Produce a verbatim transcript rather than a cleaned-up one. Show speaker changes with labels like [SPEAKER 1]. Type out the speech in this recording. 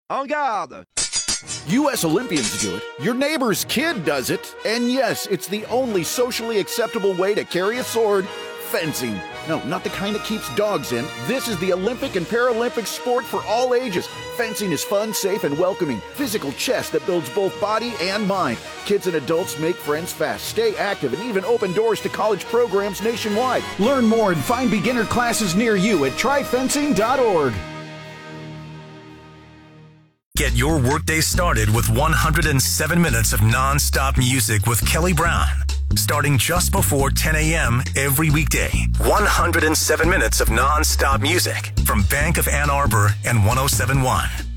[SPEAKER 1] En garde!
[SPEAKER 2] U S Olympians do it, your neighbor's kid does it, and yes, it's the only socially acceptable way to carry a sword, fencing. No, not the kind that keeps dogs in. This is the Olympic and Paralympic sport for all ages. Fencing is fun, safe, and welcoming. Physical chess that builds both body and mind. Kids and adults make friends fast, stay active, and even open doors to college programs nationwide. Learn more and find beginner classes near you at try fencing dot org.
[SPEAKER 3] Get your workday started with one hundred seven minutes of non-stop music with Kelly Brown. Starting just before ten a.m. every weekday. one hundred seven minutes of non-stop music from Bank of Ann Arbor and one oh seven point one.